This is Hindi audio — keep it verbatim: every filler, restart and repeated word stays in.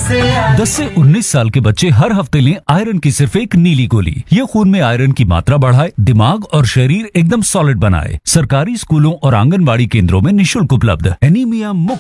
से आगे। दस से उन्नीस साल के बच्चे हर हफ्ते लें आयरन की सिर्फ एक नीली गोली। ये खून में आयरन की मात्रा बढ़ाए, दिमाग और शरीर एकदम सॉलिड बनाए। सरकारी स्कूलों और आंगनबाड़ी केंद्रों में निशुल्क उपलब्ध। एनीमिया मुक्त